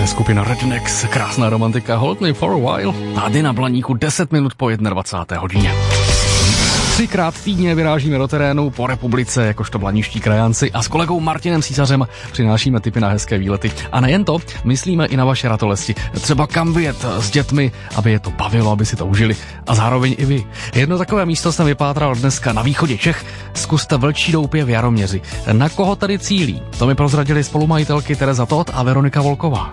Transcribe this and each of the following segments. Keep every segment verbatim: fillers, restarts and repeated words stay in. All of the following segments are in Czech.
Skupina Rednecks, krásná romantika Hold Me For A While. Tady na Blaníku deset minut po dvacáté jedné hodině. Třikrát týdně vyrážíme do terénu po republice jakožto blaniští krajánci a s kolegou Martinem Císařem přinášíme tipy na hezké výlety. A nejen to, myslíme i na vaše ratolesti. Třeba kam vyjet s dětmi, aby je to bavilo, aby si to užili. A zároveň i vy. Jedno takové místo jsem vypátral dneska na východě Čech. Zkuste Vlčí doupě v Jaroměři. Na koho tady cílí? To mi prozradili spolumajitelky Tereza Todt a Veronika Volková.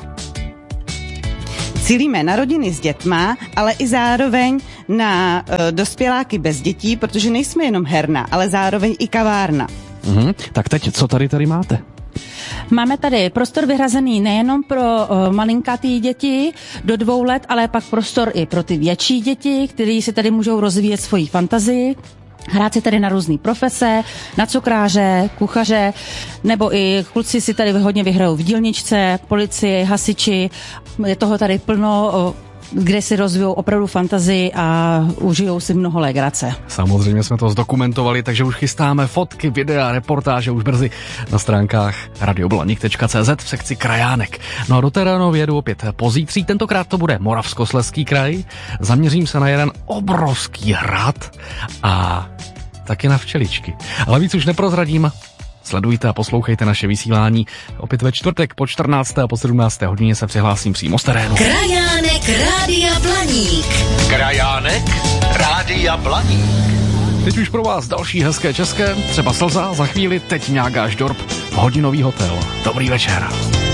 Cílíme na rodiny s dětma, ale i zároveň na e, dospěláky bez dětí, protože nejsme jenom herna, ale zároveň i kavárna. Mhm, tak teď, co tady tady máte? Máme tady prostor vyhrazený nejenom pro uh, malinkatý děti do dvou let, ale pak prostor i pro ty větší děti, kteří si tady můžou rozvíjet svoji fantazii. Hrát si tady na různé profese, na cukráře, kuchaře, nebo i kluci si tady hodně vyhrajou v dílničce, policii, hasiči. Je toho tady plno, kde si rozvíjou opravdu fantazii a užijou si mnoho legrace. Samozřejmě jsme to zdokumentovali, takže už chystáme fotky, videa, reportáže už brzy na stránkách radioblaník tečka cé zet v sekci Krajánek. No a do terénu jedu opět pozítří, tentokrát to bude Moravskoslezský kraj. Zaměřím se na jeden obrovský hrad a taky na včeličky. Ale víc už neprozradím. Sledujte a poslouchejte naše vysílání. Opět ve čtvrtek po čtrnácté a po sedmnácté hodině se přihlásím přímo z terénu. Krajánek Rádia Blaník. Krajánek Rádia Blaník. Teď už pro vás další hezké české, třeba Slza, za chvíli teďŇágáš Dorp, hodinový hotel. Dobrý večer.